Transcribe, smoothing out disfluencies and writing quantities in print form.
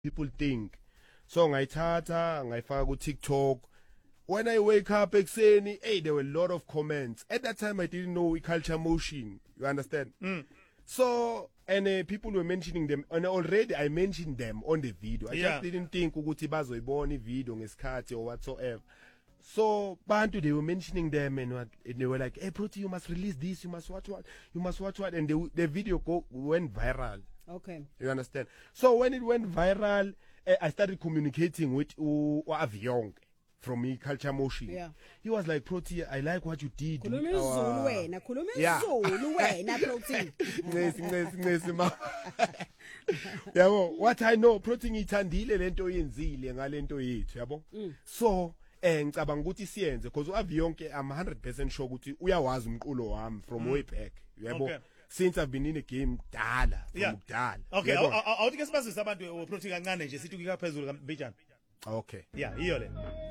people think. So ngayithatha ngayifaka ku TikTok. When I wake up ekuseni, hey, there were a lot of comments. At that time I didn't know Culture Motion. You understand? So and people were mentioning them, and already I mentioned them on the video. I just didn't think ukuthi bazoyibona video ngesikhathi or whatsoever. So bantu, they were mentioning them, and they were like, hey Proti, you must release this, you must watch what, and the video went viral. Okay, you understand? So when it went viral, I started communicating with Aviong from Culture Motion. Yeah. He was like, Proti, I like what you did. Khuluma Zulu wena Proti. Ngesi ma. Yabo, what I know, Proti ngithandile lento yenzile ngalento yethu, yabo. So ngicabanga ukuthi siyenze because uAvionke I'm 100% sure ukuthi uyawazi umqulo wami from way back, yabo. Okay. Since I've been in the game dala, from kudala. Okay, awuthi ke sibazisa abantu Proti kancane nje sithi kuyaphezulu kanjani. Okay. Yeah, iyo le.